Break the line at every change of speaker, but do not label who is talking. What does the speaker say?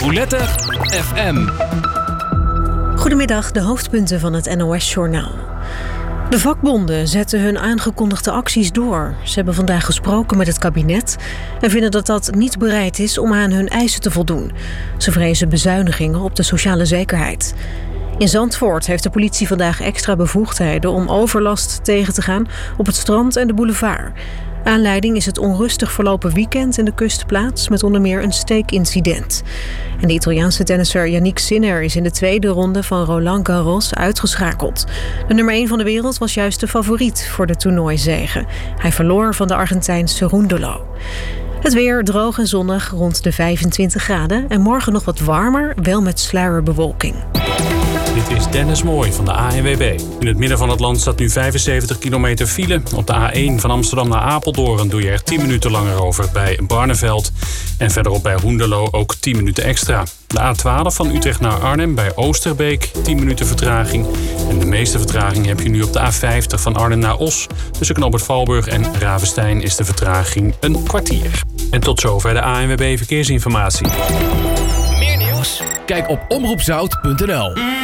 Roulette FM.
Goedemiddag, de hoofdpunten van het NOS-journaal. De vakbonden zetten hun aangekondigde acties door. Ze hebben vandaag gesproken met het kabinet en vinden dat dat niet bereid is om aan hun eisen te voldoen. Ze vrezen bezuinigingen op de sociale zekerheid. In Zandvoort heeft de politie vandaag extra bevoegdheden om overlast tegen te gaan op het strand en de boulevard. Aanleiding is het onrustig verlopen weekend in de kustplaats met onder meer een steekincident. En de Italiaanse tennisser Yannick Sinner is in de tweede ronde van Roland Garros uitgeschakeld. De nummer 1 van de wereld was juist de favoriet voor de toernooizege. Hij verloor van de Argentijn Cerúndolo. Het weer droog en zonnig rond de 25 graden en morgen nog wat warmer, wel met sluierbewolking.
Dit is Dennis Mooij van de ANWB. In het midden van het land staat nu 75 kilometer file. Op de A1 van Amsterdam naar Apeldoorn doe je er 10 minuten langer over bij Barneveld. En verderop bij Hoenderloo ook 10 minuten extra. De A12 van Utrecht naar Arnhem bij Oosterbeek, 10 minuten vertraging. En de meeste vertraging heb je nu op de A50 van Arnhem naar Os. Tussen Knoopert Valburg en Ravenstein is de vertraging een kwartier. En tot zover de ANWB Verkeersinformatie.
Meer nieuws? Kijk op omroepzout.nl.